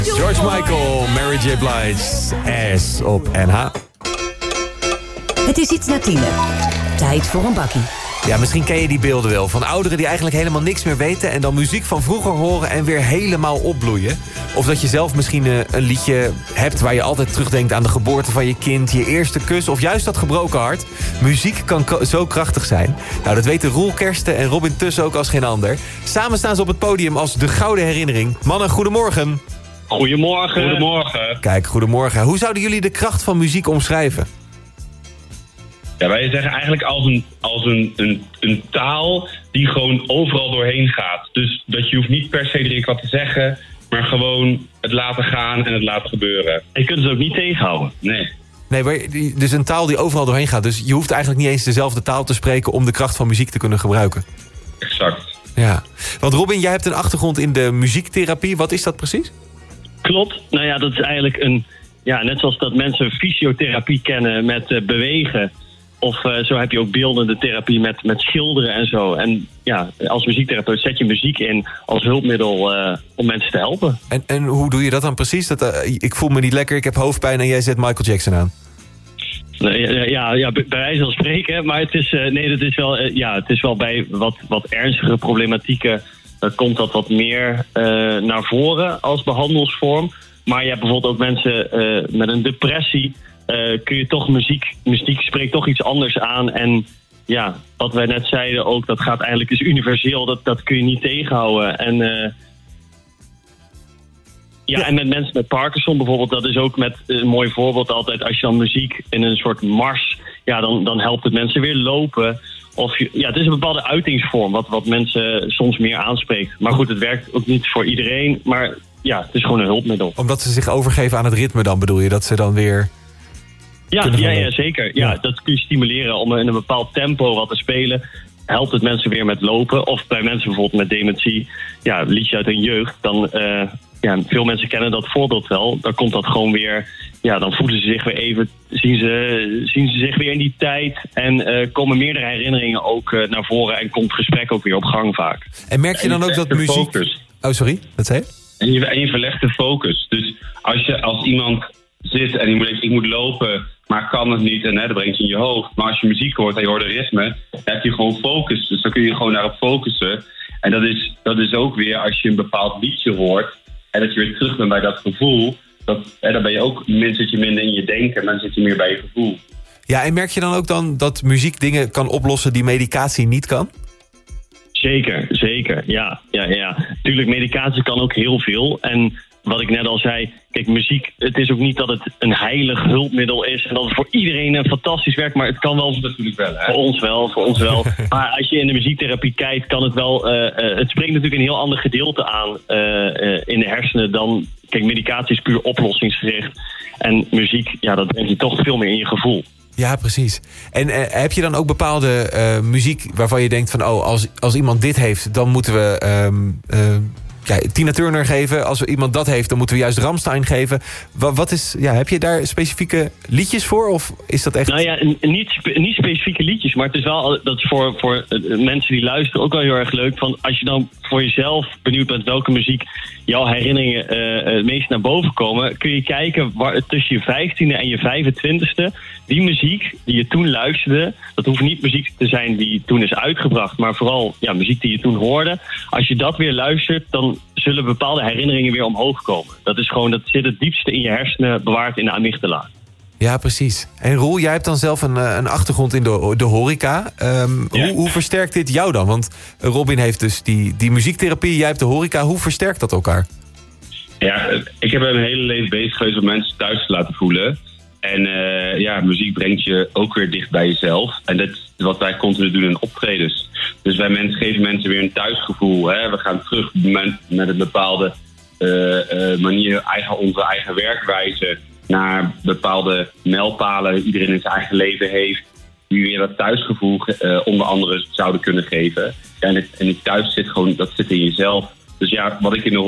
George Michael, Mary J. Blige, S op NH. Het is iets na 10. Tijd voor een bakkie. Ja, misschien ken je die beelden wel. Van ouderen die eigenlijk helemaal niks meer weten... en dan muziek van vroeger horen en weer helemaal opbloeien. Of dat je zelf misschien een liedje hebt... waar je altijd terugdenkt aan de geboorte van je kind... je eerste kus of juist dat gebroken hart. Muziek kan zo krachtig zijn. Nou, dat weten Roel Kersten en Robin Tuss ook als geen ander. Samen staan ze op het podium als de Gouden Herinnering. Mannen, goedemorgen. Goedemorgen. Goedemorgen. Kijk, goedemorgen. Hoe zouden jullie de kracht van muziek omschrijven? Ja, wij zeggen eigenlijk als een taal die gewoon overal doorheen gaat. Dus dat je hoeft niet per se direct wat te zeggen, maar gewoon het laten gaan en het laten gebeuren. Je kunt het ook niet tegenhouden. Nee, maar dus een taal die overal doorheen gaat. Dus je hoeft eigenlijk niet eens dezelfde taal te spreken... om de kracht van muziek te kunnen gebruiken. Exact. Ja. Want Robin, jij hebt een achtergrond in de muziektherapie. Wat is dat precies? Klopt. Nou ja, dat is eigenlijk net zoals dat mensen fysiotherapie kennen met bewegen... Of zo heb je ook beeldende therapie met schilderen en zo. En ja, als muziektherapeut zet je muziek in als hulpmiddel om mensen te helpen. En hoe doe je dat dan precies? Ik voel me niet lekker, ik heb hoofdpijn en jij zet Michael Jackson aan. Ja, bij wijze van spreken. Maar het is wel bij wat ernstige problematieken... komt dat wat meer naar voren als behandelingsvorm. Maar je hebt bijvoorbeeld ook mensen met een depressie... kun je toch muziek spreekt toch iets anders aan. En ja, wat wij net zeiden ook, dat gaat eigenlijk is universeel. Dat kun je niet tegenhouden. En met mensen met Parkinson bijvoorbeeld, dat is ook met een mooi voorbeeld altijd. Als je dan muziek in een soort mars, ja, dan helpt het mensen weer lopen. Of het is een bepaalde uitingsvorm wat mensen soms meer aanspreekt. Maar goed, het werkt ook niet voor iedereen. Maar ja, het is gewoon een hulpmiddel. Omdat ze zich overgeven aan het ritme dan, bedoel je? Dat ze dan weer... Ja, zeker. Ja, dat kun je stimuleren om in een bepaald tempo wat te spelen. Helpt het mensen weer met lopen. Of bij mensen bijvoorbeeld met dementie. Ja, liedje uit hun jeugd. Dan, veel mensen kennen dat voorbeeld wel. Dan komt dat gewoon weer... Ja, dan voelen ze zich weer even... Zien ze zich weer in die tijd. En komen meerdere herinneringen ook naar voren. En komt het gesprek ook weer op gang vaak. En merk je dan ook dat muziek... Focus. Oh, sorry. Wat zei je? En je verlegt de focus. Dus als iemand zit en die moet denken, ik moet lopen... maar kan het niet en dat brengt je in je hoofd. Maar als je muziek hoort en je hoort de ritme, dan heb je gewoon focus. Dus dan kun je gewoon daarop focussen. En dat is ook weer als je een bepaald liedje hoort... en dat je weer terug bent bij dat gevoel... dan ben je ook, zit je minder in je denken... maar dan zit je meer bij je gevoel. Ja, en merk je dan ook dan dat muziek dingen kan oplossen... die medicatie niet kan? Zeker. Ja. Tuurlijk, medicatie kan ook heel veel. En wat ik net al zei... Kijk, muziek, het is ook niet dat het een heilig hulpmiddel is... en dat het voor iedereen fantastisch werkt... maar het kan wel natuurlijk wel, hè? Voor ons wel. Maar als je in de muziektherapie kijkt, kan het wel... het spreekt natuurlijk een heel ander gedeelte aan in de hersenen dan... Kijk, medicatie is puur oplossingsgericht. En muziek, ja, dat brengt je toch veel meer in je gevoel. Ja, precies. En heb je dan ook bepaalde muziek waarvan je denkt van... als iemand dit heeft, dan moeten we... Tina Turner geven. Als iemand dat heeft, dan moeten we juist Rammstein geven. Heb je daar specifieke liedjes voor? Of is dat echt... Nou ja, niet specifieke liedjes. Maar het is wel dat is voor mensen die luisteren ook wel heel erg leuk. Van als je dan voor jezelf benieuwd bent welke muziek jouw herinneringen het meest naar boven komen... kun je kijken tussen je 15e en je 25e... die muziek die je toen luisterde... dat hoeft niet muziek te zijn die toen is uitgebracht... maar vooral muziek die je toen hoorde. Als je dat weer luistert, dan zullen bepaalde herinneringen weer omhoog komen. Dat zit het diepste in je hersenen bewaard in de amygdala. Ja, precies. En Roel, jij hebt dan zelf een achtergrond in de horeca. Hoe versterkt dit jou dan? Want Robin heeft dus die muziektherapie, jij hebt de horeca. Hoe versterkt dat elkaar? Ja, ik heb mijn hele leven bezig geweest om mensen thuis te laten voelen. En muziek brengt je ook weer dicht bij jezelf. En dat is wat wij continu doen in optredens. Dus wij geven mensen weer een thuisgevoel. Hè? We gaan terug met een bepaalde manier, onze eigen werkwijze... naar bepaalde mijlpalen die iedereen in zijn eigen leven heeft... die weer dat thuisgevoel onder andere zouden kunnen geven. Ja, en die thuis zit in jezelf. Dus ja, wat ik in de